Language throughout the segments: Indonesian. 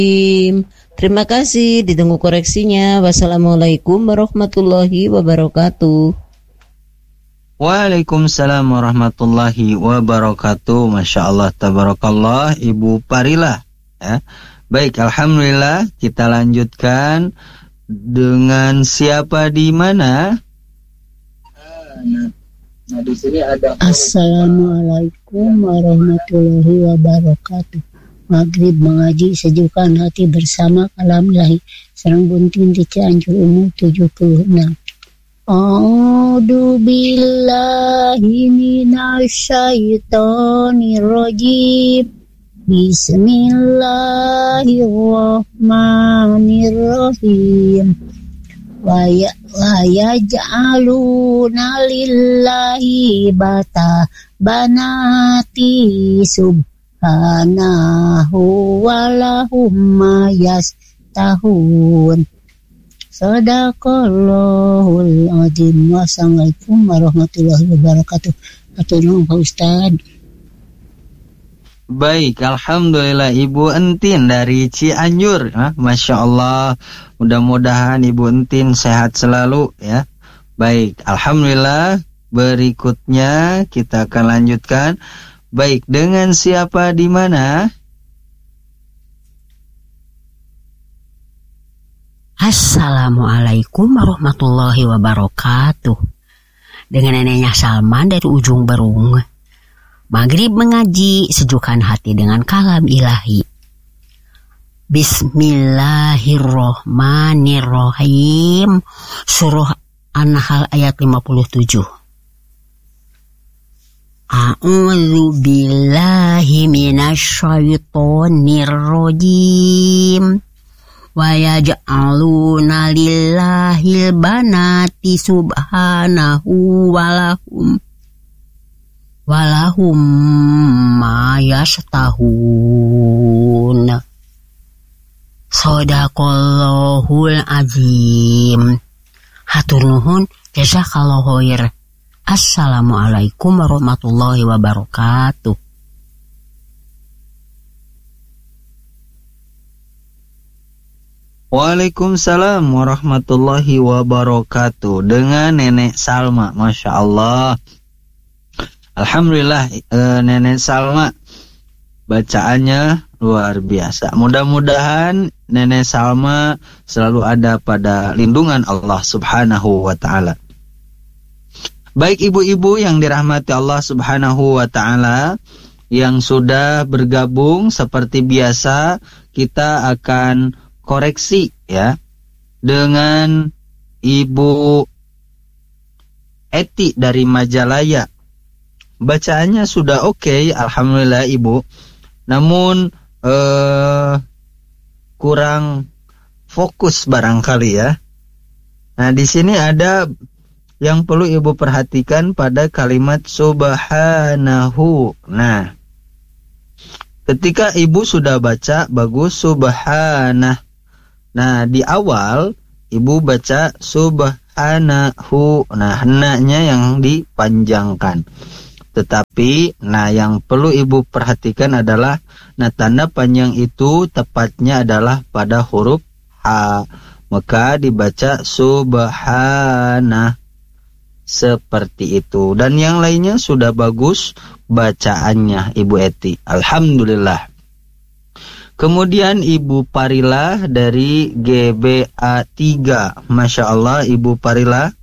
Terima kasih, ditunggu koreksinya. Wassalamualaikum warahmatullahi wabarakatuh. Waalaikumsalam warahmatullahi wabarakatuh. Masya Allah, tabarakallah, Ibu Parila. Ya. Baik, alhamdulillah. Kita lanjutkan dengan siapa di mana? Nah, di sini ada. Assalamualaikum warahmatullahi wabarakatuh. Maghrib mengaji sejukkan hati bersama kalamilahi. Serang bunting di Cianjur umur 76. A'udzu billahi minasyaitonir rajim. Bismillahirrahmanirrahim. Wa yaj'aluna lillahi banati subhanahu wa lahum ma yastahun. Sadaqallahul azim. Wassalamualaikum warahmatullahi wabarakatuh. Atur nuhun Pak Ustaz. Baik, alhamdulillah Ibu Entin dari Cianjur. Masya Allah, mudah-mudahan Ibu Entin sehat selalu ya. Baik, alhamdulillah. Berikutnya kita akan lanjutkan. Baik, dengan siapa di mana? Assalamualaikum warahmatullahi wabarakatuh. Dengan neneknya Salman dari ujung Berung. Maghrib mengaji sejukkan hati dengan kalam ilahi. Bismillahirrahmanirrahim. Surah An-Nahl ayat 57. A'udzu billahi minasyaitonir rajim. Wa yaj'aluna lillahil banati subhanahu walahum ma yastahun. Shadaqallahul azim. Hatur nuhun, jazakallahu khair. Assalamualaikum warahmatullahi wabarakatuh. Waalaikumsalam warahmatullahi wabarakatuh. Dengan Nenek Salma, Masya Allah. Alhamdulillah, Nenek Salma bacaannya luar biasa. Mudah-mudahan Nenek Salma selalu ada pada lindungan Allah Subhanahu wa ta'ala. Baik ibu-ibu yang dirahmati Allah Subhanahu wa ta'ala, yang sudah bergabung seperti biasa, kita akan koreksi ya dengan Ibu Eti dari Majalaya. Bacaannya sudah oke, alhamdulillah Ibu. Namun kurang fokus barangkali ya. Nah, di sini ada yang perlu Ibu perhatikan pada kalimat subhanahu. Nah, ketika Ibu sudah baca bagus subhanah. Nah, di awal Ibu baca subhanahu. Nah, henaknya yang dipanjangkan. Tetapi, nah yang perlu Ibu perhatikan adalah, nah tanda panjang itu tepatnya adalah pada huruf H. Maka dibaca subhanah. Seperti itu. Dan yang lainnya sudah bagus bacaannya Ibu Eti. Alhamdulillah. Kemudian Ibu Parila dari GBA 3. Masya Allah Ibu Parila.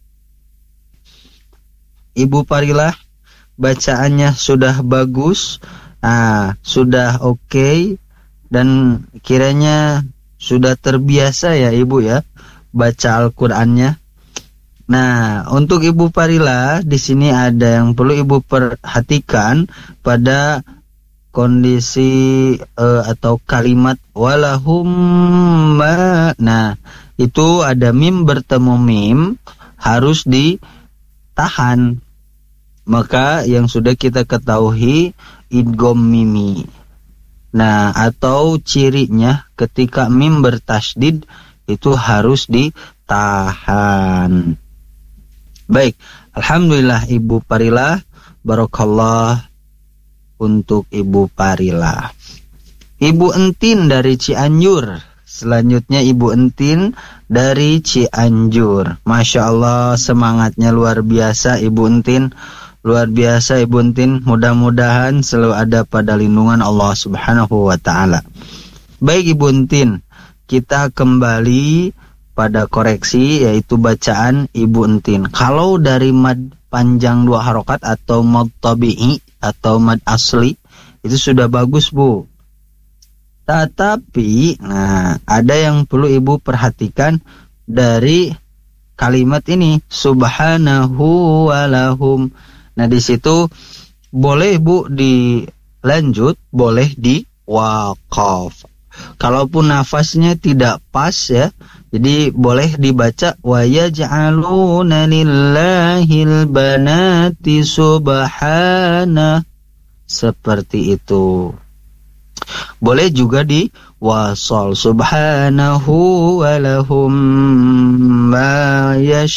Ibu Parila, bacaannya sudah bagus. Sudah oke. Dan kiranya sudah terbiasa ya Ibu ya baca Al-Qur'annya. Nah, untuk Ibu Parila, di sini ada yang perlu Ibu perhatikan pada kondisi atau kalimat walahum ma. Nah, itu ada mim bertemu mim, harus ditahan. Maka yang sudah kita ketahui idgham mimi. Nah, atau cirinya ketika mim bertasydid itu harus ditahan. Baik, alhamdulillah Ibu Parila, barakallah untuk Ibu Parila. Ibu Entin dari Cianjur. Selanjutnya Ibu Entin dari Cianjur. Masya Allah, semangatnya luar biasa Ibu Entin. Luar biasa Ibu Entin. Mudah-mudahan selalu ada pada lindungan Allah Subhanahu wa ta'ala. Baik Ibu Entin, kita kembali pada koreksi, yaitu bacaan Ibu Entin. Kalau dari mad panjang 2 harokat atau mad tabi'i atau mad asli, itu sudah bagus Bu. Tetapi, ada yang perlu Ibu perhatikan dari kalimat ini, subhanahu walahum. Nah, di situ boleh Bu dilanjut, boleh di waqaf. Kalaupun nafasnya tidak pas ya, jadi boleh dibaca wa yaj'aluna lillahil banati subhana, seperti itu. Boleh juga di wasal, subhanahu walahum ma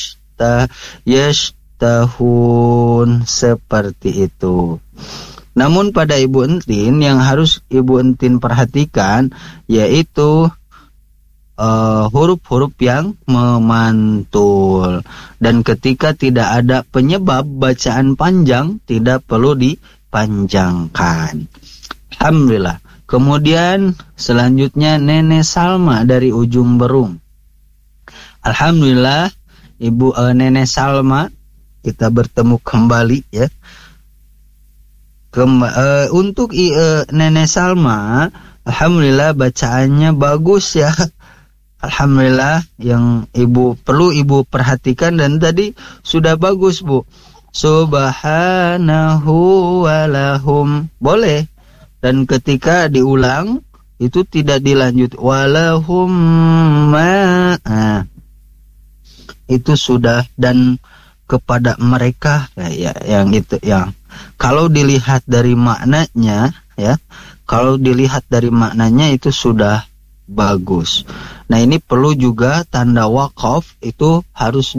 yashtahun, seperti itu. Namun pada Ibu Entin yang harus Ibu Entin perhatikan yaitu huruf-huruf yang memantul. Dan ketika tidak ada penyebab bacaan panjang, tidak perlu dipanjangkan. Alhamdulillah. Kemudian selanjutnya Nenek Salma dari Ujung Berung. Alhamdulillah Ibu Nenek Salma, kita bertemu kembali ya. Untuk Nenek Salma, alhamdulillah bacaannya bagus ya. Alhamdulillah, yang perlu Ibu perhatikan dan tadi sudah bagus Bu. Subhanahu walahum, boleh. Dan ketika diulang itu tidak dilanjut walahum ma, itu sudah, dan kepada mereka ya, yang itu yang kalau dilihat dari maknanya ya, kalau dilihat dari maknanya itu sudah bagus. Nah, ini perlu juga tanda waqaf itu harus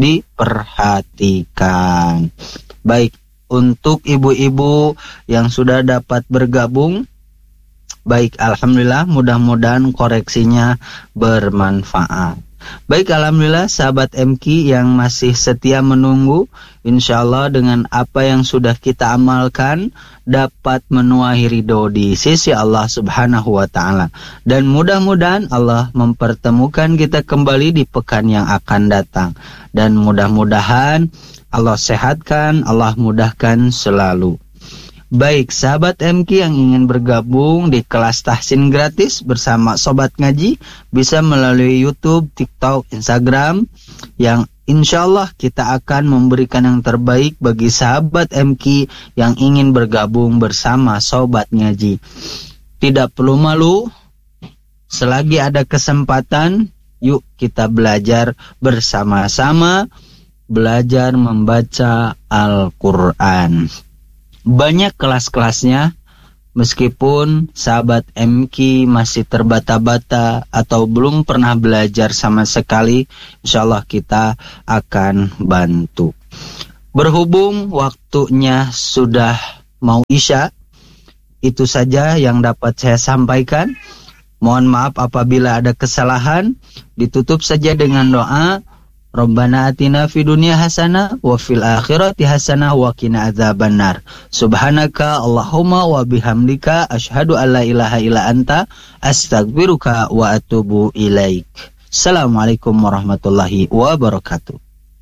diperhatikan. Baik, untuk ibu-ibu yang sudah dapat bergabung, baik, alhamdulillah, mudah-mudahan koreksinya bermanfaat. Baik, alhamdulillah sahabat MQ yang masih setia menunggu, insyaallah dengan apa yang sudah kita amalkan dapat menuai ridho di sisi Allah Subhanahu wa ta'ala. Dan mudah-mudahan Allah mempertemukan kita kembali di pekan yang akan datang. Dan mudah-mudahan Allah sehatkan, Allah mudahkan selalu. Baik, sahabat MQ yang ingin bergabung di kelas tahsin gratis bersama Sobat Ngaji, bisa melalui YouTube, TikTok, Instagram, yang insyaallah kita akan memberikan yang terbaik bagi sahabat MQ yang ingin bergabung bersama Sobat Ngaji. Tidak perlu malu, selagi ada kesempatan, yuk kita belajar bersama-sama, belajar membaca Al-Quran. Banyak kelas-kelasnya, meskipun sahabat MQ masih terbata-bata atau belum pernah belajar sama sekali, insyaallah kita akan bantu. Berhubung waktunya sudah mau isya, itu saja yang dapat saya sampaikan. Mohon maaf apabila ada kesalahan. Ditutup saja dengan doa, Rabbana atina fid dunya hasanah wa fil akhirati hasanah wa qina adzabannar. Subhanaka Allahumma wa bihamdika asyhadu an la ilaha illa anta astaghfiruka wa atubu ilaik. Assalamualaikum warahmatullahi wabarakatuh.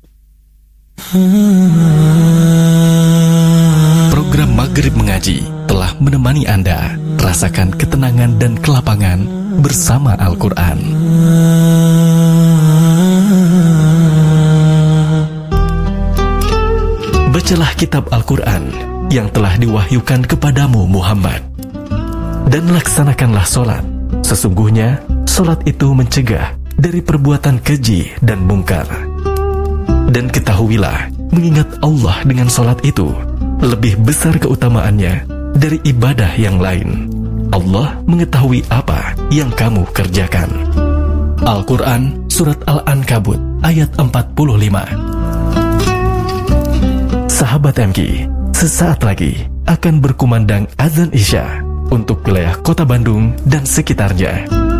Program Maghrib Mengaji telah menemani Anda rasakan ketenangan dan kelapangan bersama Al-Quran. Bacalah kitab Al-Quran yang telah diwahyukan kepadamu Muhammad, dan laksanakanlah solat. Sesungguhnya solat itu mencegah dari perbuatan keji dan mungkar. Dan ketahuilah, mengingat Allah dengan solat itu lebih besar keutamaannya dari ibadah yang lain. Allah mengetahui apa yang kamu kerjakan. Al-Quran Surat Al-Ankabut ayat 45. Sahabat MQ, sesaat lagi akan berkumandang azan Isya. untuk wilayah Kota Bandung dan sekitarnya.